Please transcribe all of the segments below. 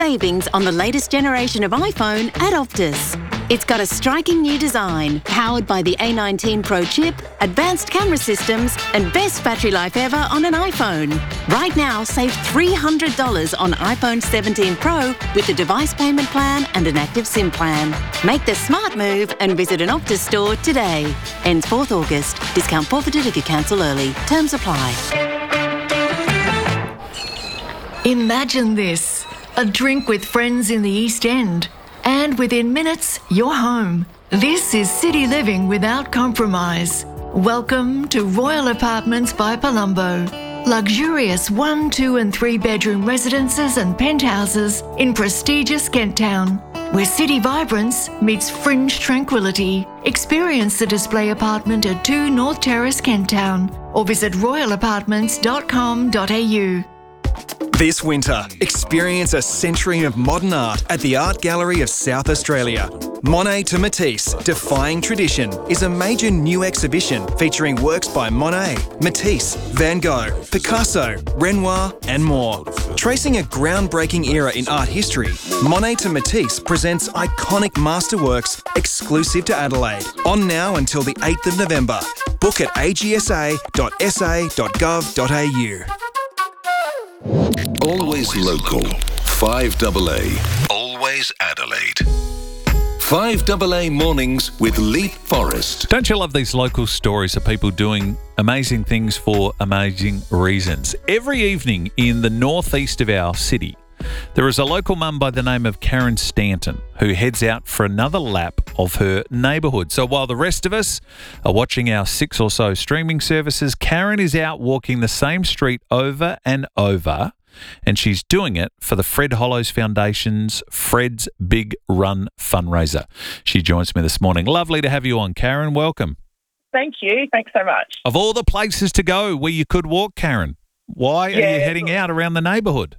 Savings on the latest generation of iPhone at Optus. It's got a striking new design, powered by the A19 Pro chip, advanced camera systems, and best battery life ever on an iPhone. Right now, save $300 on iPhone 17 Pro with a device payment plan and an active SIM plan. Make the smart move and visit an Optus store today. Ends 4th August. Discount forfeited if you cancel early. Terms apply. Imagine this. A drink with friends in the East End. And within minutes, you're home. This is city living without compromise. Welcome to Royal Apartments by Palumbo. Luxurious 1, 2 and 3 bedroom residences and penthouses in prestigious Kent Town, where city vibrance meets fringe tranquility. Experience the display apartment at 2 North Terrace, Kent Town, or visit royalapartments.com.au. This winter, experience a century of modern art at the Art Gallery of South Australia. Monet to Matisse, Defying Tradition is a major new exhibition featuring works by Monet, Matisse, Van Gogh, Picasso, Renoir and more. Tracing a groundbreaking era in art history, Monet to Matisse presents iconic masterworks exclusive to Adelaide. On now until the 8th of November. Book at agsa.sa.gov.au. Always local. 5AA. Always Adelaide. 5AA Mornings with Leap Forest. Don't you love these local stories of people doing amazing things for amazing reasons? Every evening in the northeast of our city, there is a local mum by the name of Karen Stanton who heads out for another lap of her neighbourhood. So while the rest of us are watching our 6 or so streaming services, Karen is out walking the same street over and over, and she's doing it for the Fred Hollows Foundation's Fred's Big Run fundraiser. She joins me this morning. Lovely to have you on, Karen. Welcome. Thank you. Thanks so much. Of all the places to go where you could walk, Karen, why are you heading out around the neighbourhood?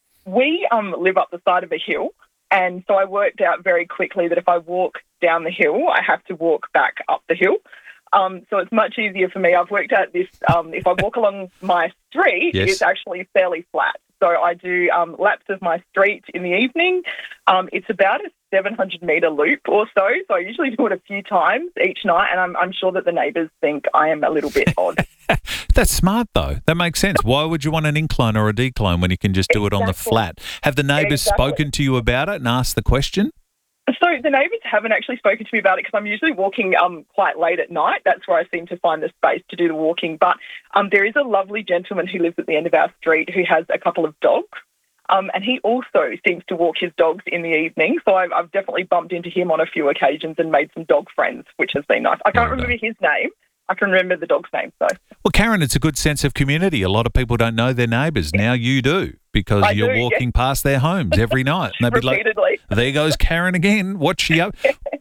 We live up the side of a hill, and so I worked out very quickly that if I walk down the hill, I have to walk back up the hill. So it's much easier for me. I've worked out this, if I walk along my street, it's actually fairly flat. So I do laps of my street in the evening. It's about a 700-metre loop or so. So I usually do it a few times each night, and I'm sure that the neighbours think I am a little bit odd. That's smart, though. That makes sense. Why would you want an incline or a decline when you can just do it on the flat? Have the neighbours spoken to you about it and asked the question? So the neighbours haven't actually spoken to me about it because I'm usually walking quite late at night. That's where I seem to find the space to do the walking. But there is a lovely gentleman who lives at the end of our street who has a couple of dogs. And he also seems to walk his dogs in the evening. So I've definitely bumped into him on a few occasions and made some dog friends, which has been nice. I can't remember his name. I can remember the dog's name, though. Well, Karen, it's a good sense of community. A lot of people don't know their neighbours. Now you do because you're walking past their homes every night. And they'd be repeatedly. Like, there goes Karen again. What's she up?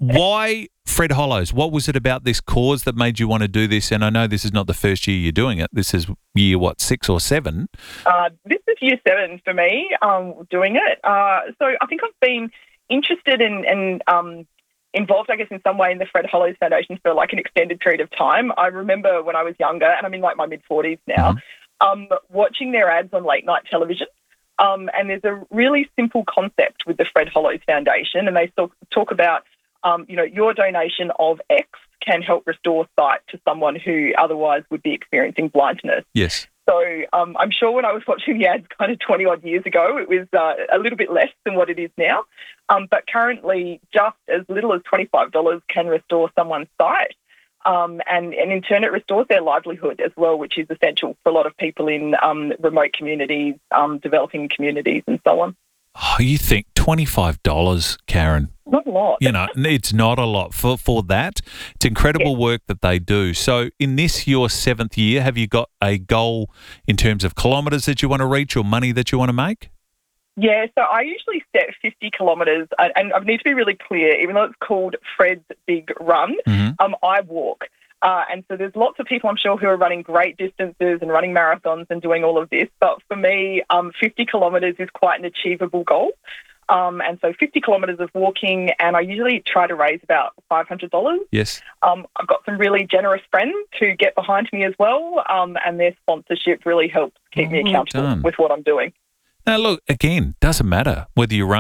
Why Fred Hollows? What was it about this cause that made you want to do this? And I know this is not the first year you're doing it. This is year, 6 or 7? This is year 7 for me doing it. So I think I've been interested in involved, I guess, in some way in the Fred Hollows Foundation for like an extended period of time. I remember when I was younger, and I'm in like my mid-40s now, watching their ads on late night television. And there's a really simple concept with the Fred Hollows Foundation, and they talk about, your donation of X can help restore sight to someone who otherwise would be experiencing blindness. Yes. So I'm sure when I was watching the ads kind of 20-odd years ago, it was a little bit less than what it is now. But currently, just as little as $25 can restore someone's sight. And in turn, it restores their livelihood as well, which is essential for a lot of people in remote communities, developing communities and so on. Oh, you think $25, Karen? Not a lot. It's not a lot for that. It's incredible work that they do. So in this, your 7th year, have you got a goal in terms of kilometres that you want to reach or money that you want to make? Yeah, so I usually set 50 kilometres, and I need to be really clear, even though it's called Fred's Big Run, I walk. And so there's lots of people, I'm sure, who are running great distances and running marathons and doing all of this. But for me, 50 kilometres is quite an achievable goal. And so 50 kilometres of walking, and I usually try to raise about $500. Yes. I've got some really generous friends who get behind me as well, and their sponsorship really helps keep me accountable with what I'm doing. Now, look, again, doesn't matter whether you run